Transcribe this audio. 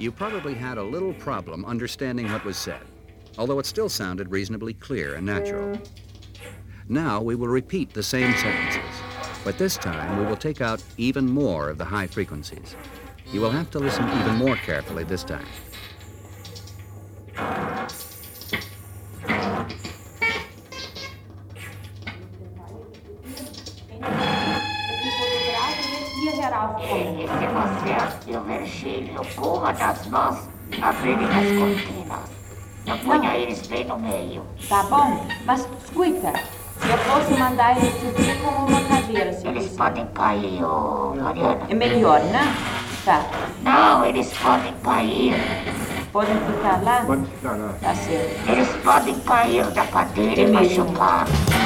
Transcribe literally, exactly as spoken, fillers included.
you probably had a little problem understanding what was said, although it still sounded reasonably clear and natural. Now we will repeat the same sentences, but this time we will take out even more of the high frequencies. You will have to listen even more carefully this time. Se você acha o vermelho com uma das mãos, abrir as cortinas. Não ponha eles bem no meio. Tá bom, mas escuta, eu posso mandar eles subir como uma cadeira, se Eles quiser. podem cair, ô, Mariana. É melhor, né? Tá. Não, eles podem cair. Podem ficar lá? Pode ficar lá. Tá certo. Eles podem cair da cadeira e É mesmo. machucar.